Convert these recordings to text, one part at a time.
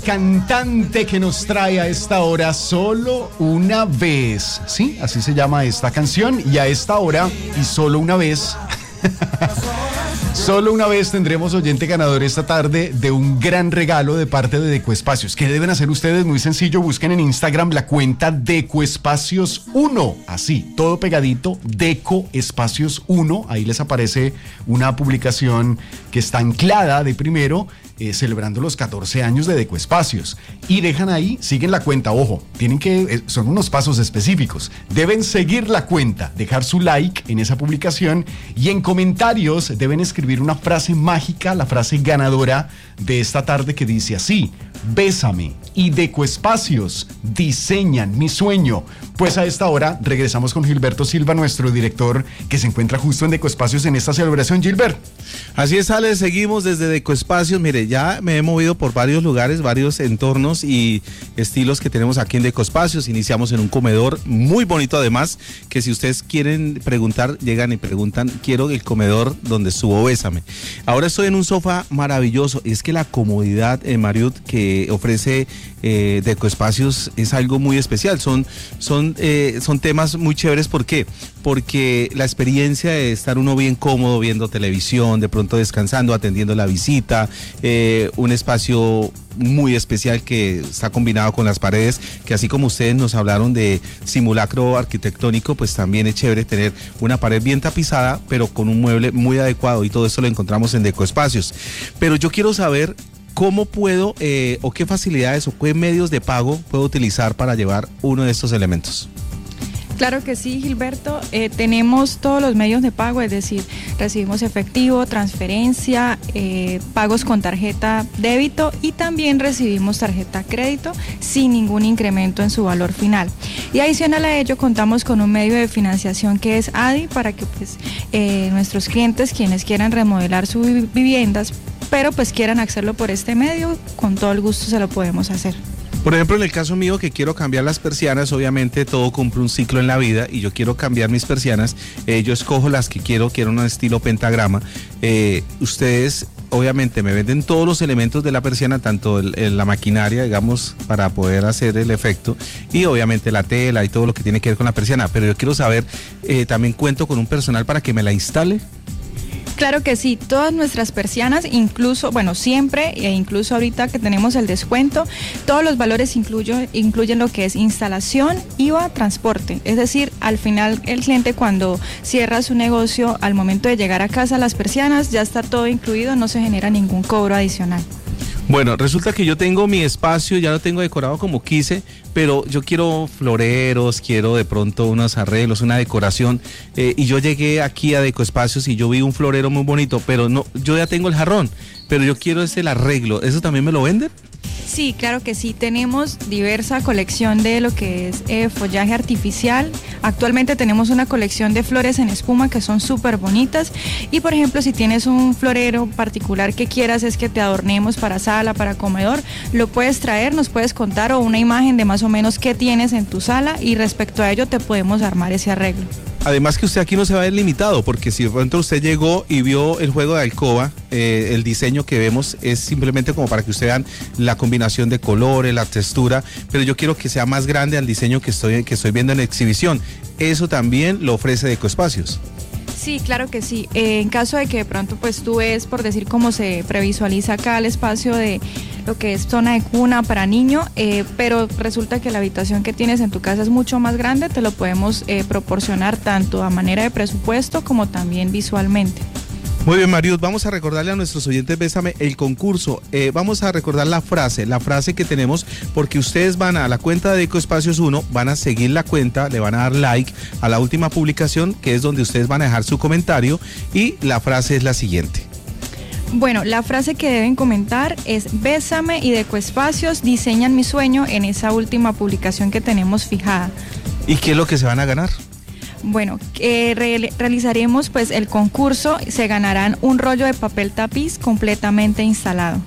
Cantante que nos trae a esta hora Solo una vez. Sí, así se llama esta canción. Y a esta hora, y solo una vez, solo una vez tendremos oyente ganador esta tarde de un gran regalo de parte de Decoespacios. ¿Qué deben hacer ustedes? Muy sencillo, busquen en Instagram la cuenta Decoespacios 1, así, todo pegadito, Decoespacios 1, ahí les aparece una publicación que está anclada de primero, celebrando los 14 años de Decoespacios, y dejan ahí, siguen la cuenta, ojo, tienen que, son unos pasos específicos, deben seguir la cuenta, dejar su like en esa publicación, y en comentarios deben escribir una frase mágica, la frase ganadora de esta tarde, que dice así: Bésame y Decoespacios diseñan mi sueño. Pues a esta hora regresamos con Gilberto Silva, nuestro director, que se encuentra justo en Decoespacios en esta celebración. Gilbert. Así es, Ale, seguimos desde Decoespacios. Mire, ya me he movido por varios lugares, varios entornos y estilos que tenemos aquí en Decoespacios. Iniciamos en un comedor muy bonito, además, que si ustedes quieren preguntar, llegan y preguntan: quiero el comedor donde estuvo Bésame. Ahora estoy en un sofá maravilloso, y es que la comodidad en Marriott que ofrece Decoespacios es algo muy especial. Son temas muy chéveres. ¿Por qué? Porque la experiencia de estar uno bien cómodo viendo televisión, de pronto descansando, atendiendo la visita, un espacio muy especial que está combinado con las paredes, que así como ustedes nos hablaron de simulacro arquitectónico, pues también es chévere tener una pared bien tapizada, pero con un mueble muy adecuado, y todo esto lo encontramos en Decoespacios. Pero yo quiero saber cómo puedo, o qué facilidades o qué medios de pago puedo utilizar para llevar uno de estos elementos. Claro que sí, Gilberto, tenemos todos los medios de pago, es decir, recibimos efectivo, transferencia, pagos con tarjeta débito, y también recibimos tarjeta crédito sin ningún incremento en su valor final. Y adicional a ello, contamos con un medio de financiación que es ADI, para que pues nuestros clientes, quienes quieran remodelar sus viviendas, pero pues quieran hacerlo por este medio, con todo el gusto se lo podemos hacer. Por ejemplo, en el caso mío, que quiero cambiar las persianas, obviamente todo cumple un ciclo en la vida, y yo quiero cambiar mis persianas, yo escojo las que quiero un estilo pentagrama. Ustedes obviamente me venden todos los elementos de la persiana, tanto la maquinaria, digamos, para poder hacer el efecto, y obviamente la tela y todo lo que tiene que ver con la persiana, pero yo quiero saber, ¿también cuento con un personal para que me la instale? Claro que sí, todas nuestras persianas, incluso, bueno, siempre e incluso ahorita que tenemos el descuento, todos los valores incluyen lo que es instalación, IVA, transporte. Es decir, al final el cliente, cuando cierra su negocio, al momento de llegar a casa, las persianas ya está todo incluido, no se genera ningún cobro adicional. Bueno, resulta que yo tengo mi espacio, ya lo tengo decorado como quise, pero yo quiero floreros, quiero de pronto unos arreglos, una decoración, y yo llegué aquí a Decoespacios y yo vi un florero muy bonito, pero no, yo ya tengo el jarrón, pero yo quiero el arreglo. ¿Eso también me lo venden? Sí, claro que sí, tenemos diversa colección de lo que es follaje artificial. Actualmente tenemos una colección de flores en espuma que son súper bonitas, y por ejemplo, si tienes un florero particular que quieras es que te adornemos para sala, para comedor, lo puedes traer, nos puedes contar, o una imagen de más o menos qué tienes en tu sala, y respecto a ello te podemos armar ese arreglo. Además que usted aquí no se va a ver limitado, porque si de pronto usted llegó y vio el juego de alcoba, el diseño que vemos es simplemente como para que usted vean la combinación de colores, la textura, pero yo quiero que sea más grande al diseño que estoy viendo en la exhibición. Eso también lo ofrece Decoespacios. Sí, claro que sí. En caso de que de pronto pues tú ves, por decir, cómo se previsualiza acá el espacio de lo que es zona de cuna para niño, pero resulta que la habitación que tienes en tu casa es mucho más grande, te lo podemos proporcionar tanto a manera de presupuesto como también visualmente. Muy bien, Marriott, vamos a recordarle a nuestros oyentes Bésame el concurso. Vamos a recordar la frase que tenemos, porque ustedes van a la cuenta de Decoespacios 1, van a seguir la cuenta, le van a dar like a la última publicación, que es donde ustedes van a dejar su comentario, y la frase es la siguiente. Bueno, la frase que deben comentar es: Bésame y Decoespacios diseñan mi sueño, en esa última publicación que tenemos fijada. ¿Y qué es lo que se van a ganar? Bueno, realizaremos pues el concurso, se ganarán un rollo de papel tapiz completamente instalado.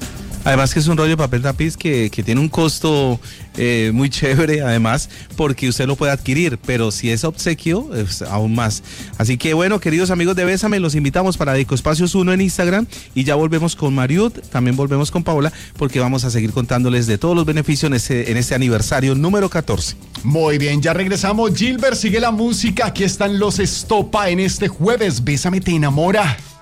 Además que es un rollo de papel tapiz que tiene un costo muy chévere, además, porque usted lo puede adquirir, pero si es obsequio, es aún más. Así que bueno, queridos amigos de Bésame, los invitamos para Decoespacios 1 en Instagram y ya volvemos con Mariut, también volvemos con Paola, porque vamos a seguir contándoles de todos los beneficios en este aniversario número 14. Muy bien, ya regresamos. Gilbert, sigue la música. Aquí están los Estopa en este jueves. Bésame, te enamora.